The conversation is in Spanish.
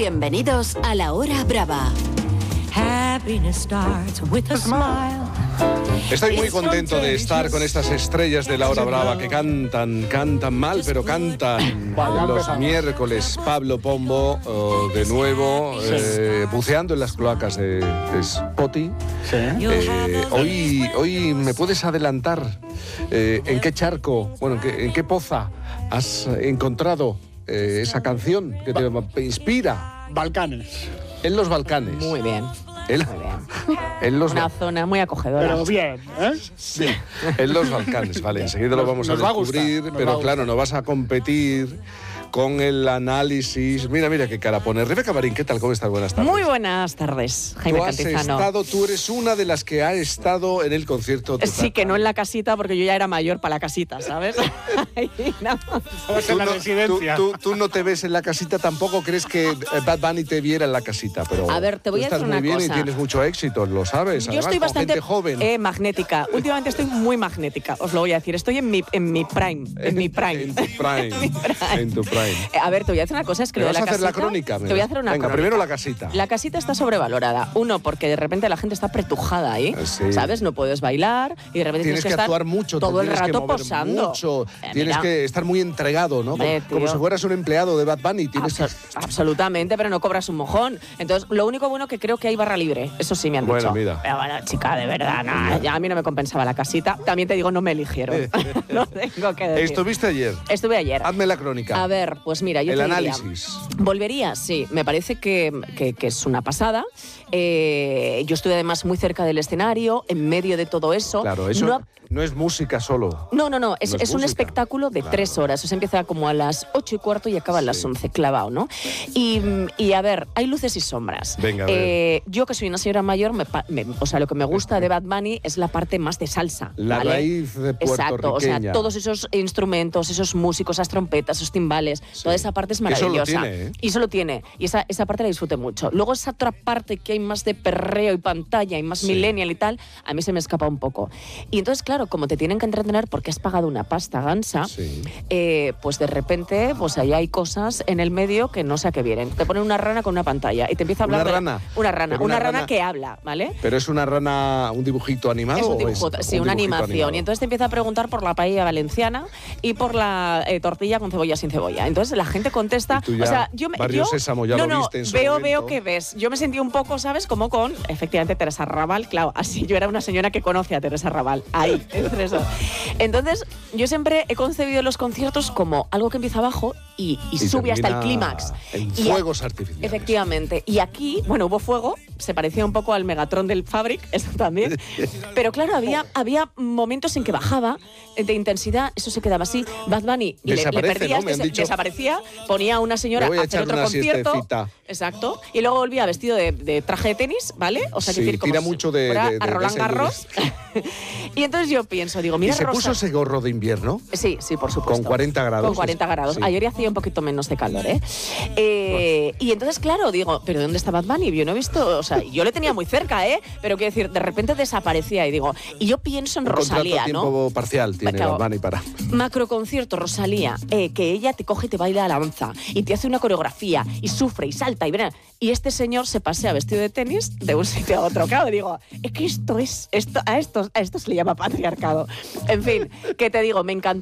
Bienvenidos a La Hora Brava. Happiness starts with a smile. Estoy muy contento de estar con estas estrellas de La Hora Brava que cantan mal, pero cantan los miércoles. Pablo Pombo, de nuevo, buceando en las cloacas de Spotty. Hoy me puedes adelantar en qué charco, bueno, en qué poza has encontrado esa canción que te inspira. Balcanes. En los Balcanes. Muy bien. En los Una zona muy acogedora. Pero bien, ¿eh? Sí, en los Balcanes, vale, enseguida lo vamos a descubrir, pero claro, no vas a competir con el análisis. Mira qué cara pone. Rebeca Marín, ¿qué tal? ¿Cómo estás? Buenas tardes. Muy buenas tardes, Jaime Cantizano. Tú eres una de las que ha estado en el concierto. Sí, que no en la casita, porque yo ya era mayor para la casita, ¿sabes? En la residencia. Tú no te ves en la casita, tampoco crees que Bad Bunny te viera en la casita, pero a ver, te voy a decir una cosa. Estás muy bien y tienes mucho éxito, lo sabes. Yo además, estoy bastante gente joven. Magnética. Últimamente estoy muy magnética, os lo voy a decir. Estoy en mi prime. En tu prime. A ver, te voy a decir una cosa, es que lo de la casita... ¿Vas a hacer la crónica? Te voy a hacer una crónica. Primero la casita. La casita está sobrevalorada. Uno, porque de repente la gente está pretujada ahí, ¿sabes? No puedes bailar y de repente tienes que actuar estar mucho, todo el rato posando. Mucho. Tienes que estar muy entregado, ¿no? Como si fueras un empleado de Bad Bunny. Absolutamente, pero no cobras un mojón. Entonces, lo único bueno que creo que hay barra libre. Eso sí me han dicho. Mira. Pero bueno, chica, de verdad, no, ya a mí no me compensaba la casita. También te digo, no me eligieron. No tengo que decir. ¿Estuviste ayer? Estuve ayer. Hazme la crónica. A ver, pues mira, yo te análisis. Volvería, sí. Me parece que es una pasada. Yo estuve además muy cerca del escenario, en medio de todo eso. Claro, eso no es música solo. No. Es un espectáculo de 3 horas. O sea, empieza como a las 8:15 y acaba a las 11, clavado, ¿no? Y a ver, hay luces y sombras. Venga, a ver. Yo, que soy una señora mayor, o sea, lo que me gusta de Bad Bunny es la parte más de salsa. La raíz de puertorriqueña. Exacto, o sea, todos esos instrumentos, esos músicos, esas trompetas, esos timbales, toda esa parte es maravillosa. Eso lo tiene, ¿eh? Y eso lo tiene. Y esa parte la disfruté mucho. Luego esa otra parte que hay más de perreo y pantalla y más millennial y tal, a mí se me escapa un poco. Y entonces, claro, como te tienen que entretener porque has pagado una pasta gansa, pues de repente, pues ahí hay cosas en el medio que no sé a qué vienen. Te ponen una rana con una pantalla y te empieza a hablar una rana que habla, ¿vale? ¿Pero es una rana, un dibujito animado? Es un dibujo, una animación. Animado. Y entonces te empieza a preguntar por la paella valenciana y por la tortilla con cebolla sin cebolla. Entonces la gente contesta, o sea, Barrio Sésamo ya lo viste en su veo momento. que ves. Yo me sentí un poco, ¿sabes? Como con, efectivamente, Teresa Raval. Claro, así yo era una señora que conoce a Teresa Raval. Ahí, entre eso. Entonces, yo siempre he concebido los conciertos como algo que empieza abajo y sube hasta el clímax. En fuegos artificiales. Efectivamente. Y aquí, bueno, hubo fuego, se parecía un poco al Megatron del Fabric, eso también. Pero claro, había momentos en que bajaba de intensidad, eso se quedaba así. Bad Bunny le perdías, desaparecía, ponía a una señora a hacer otro concierto. Exacto. Y luego volvía vestido de traje de tenis, ¿vale? O sea, que tira mucho de a Roland Garros. Y entonces yo pienso, digo, mira, ¿y se puso ese gorro de invierno? Sí, por supuesto. Con 40 grados. Con 40 grados. Sí. Ayer hacía un poquito menos de calor, y entonces, claro, digo, ¿pero dónde está Bad Bunny? Yo no he visto, o sea, yo le tenía muy cerca, pero quiero decir, de repente desaparecía y digo, y yo pienso en Rosalía, ¿no? Tiempo parcial tiene Bad Bunny para... Macroconcierto, Rosalía, que ella te coge y te baila la danza y te hace una coreografía y sufre y salta y verá. Y este señor se pasea vestido de tenis de un sitio a otro. Claro, digo, es que a esto se le llama patriarcado. En fin, ¿qué te digo? Me encantó.